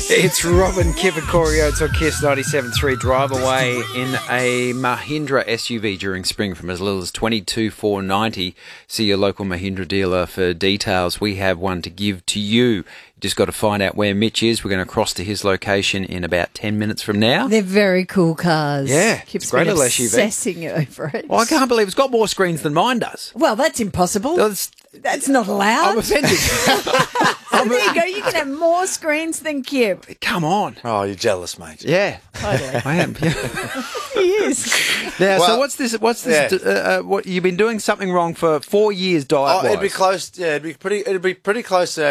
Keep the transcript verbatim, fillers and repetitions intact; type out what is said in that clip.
It's Robin, Kip and Corey Oates on Kiss ninety-seven point three. Drive away in a Mahindra S U V during spring from as little as twenty-two thousand four hundred ninety dollars. See your local Mahindra dealer for details. We have one to give to you. You just got to find out where Mitch is. We're going to cross to his location in about ten minutes from now. They're very cool cars. Yeah, Kip's it's a great been little S U V. obsessing over it. Well, I can't believe it's got more screens than mine does. Well, that's impossible. That's, That's not allowed. I'm offended. So there you go. You can have more screens than Kip. Come on. Oh, you're jealous, mate. Yeah, Totally. I am. Yeah. He is. Now, so Well, what's this? What's this? yeah. Uh, uh, what you've been doing something wrong for four years, diet Oh, wise. it'd be close. Yeah, it'd be pretty. It'd be pretty close to